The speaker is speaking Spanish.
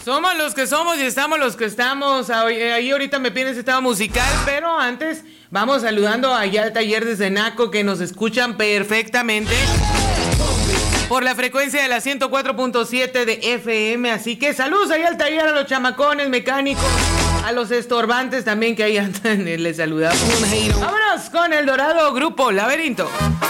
Somos los que somos y estamos los que estamos. Ahí ahorita me piden ese estado musical, pero antes vamos saludando allá al taller de Senaco que nos escuchan perfectamente por la frecuencia de la 104.7 de FM. Así que saludos allá al taller, a los chamacones mecánicos, a los estorbantes también que ahí andan. Les saludamos. Vámonos con El Dorado, Grupo Laberinto.